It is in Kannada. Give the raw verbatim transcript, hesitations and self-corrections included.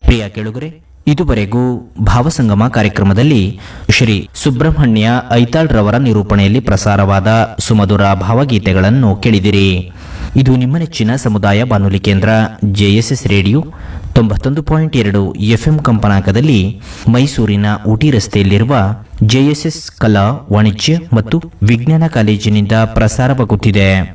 ಪ್ರಿಯ ಕೇಳುಗರೆ, ಇದುವರೆಗೂ ಭಾವಸಂಗಮ ಕಾರ್ಯಕ್ರಮದಲ್ಲಿ ಶ್ರೀ ಸುಬ್ರಹ್ಮಣ್ಯ ಐತಾಳ್ ರವರ ನಿರೂಪಣೆಯಲ್ಲಿ ಪ್ರಸಾರವಾದ ಸುಮಧುರ ಭಾವಗೀತೆಗಳನ್ನು ಕೇಳಿದಿರಿ. ಇದು ನಿಮ್ಮ ನೆಚ್ಚಿನ ಸಮುದಾಯ ಬಾನುಲಿ ಕೇಂದ್ರ ಜೆಎಸ್ಎಸ್ ರೇಡಿಯೋ ತೊಂಬತ್ತೊಂದು ಪಾಯಿಂಟ್ ಎರಡು ಎಫ್ಎಂ ಕಂಪನಾಂಕದಲ್ಲಿ ಮೈಸೂರಿನ ಊಟಿ ರಸ್ತೆಯಲ್ಲಿರುವ ಜೆಎಸ್ಎಸ್ ಕಲಾ ವಾಣಿಜ್ಯ ಮತ್ತು ವಿಜ್ಞಾನ ಕಾಲೇಜಿನಿಂದ ಪ್ರಸಾರವಾಗುತ್ತಿದೆ.